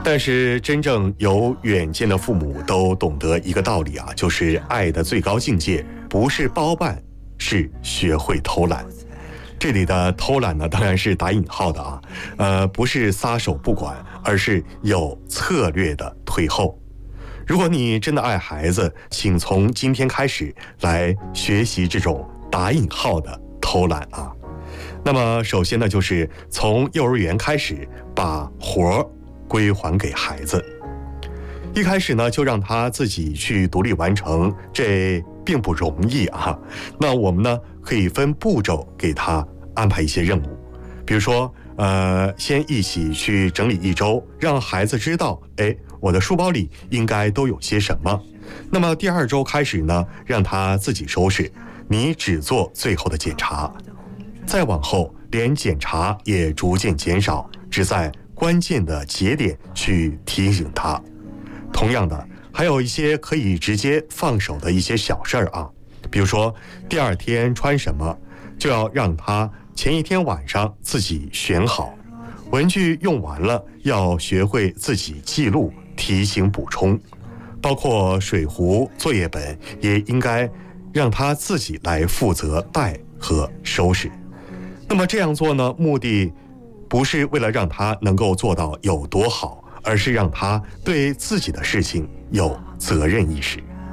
但是真正有远见的父母都懂得一个道理啊，就是爱的最高境界不是包办，是学会偷懒。这里的偷懒呢，当然是打引号的啊，不是撒手不管，而是有策略的退后。如果你真的爱孩子，请从今天开始来学习这种打引号的偷懒啊。那么首先呢，就是从幼儿园开始把活归还给孩子。一开始呢，就让他自己去独立完成，这并不容易啊。那我们呢，可以分步骤给他安排一些任务，比如说，先一起去整理一周，让孩子知道，我的书包里应该都有些什么。那么第2周开始呢，让他自己收拾，你只做最后的检查。再往后，连检查也逐渐减少，只在关键的节点去提醒他。同样的，还有一些可以直接放手的一些小事儿啊，比如说第2天穿什么，就要让他前一天晚上自己选好。文具用完了，要学会自己记录、提醒、补充。包括水壶、作业本，也应该让他自己来负责带和收拾。那么这样做呢，目的不是为了让他能够做到有多好，而是让他对自己的事情有责任意识。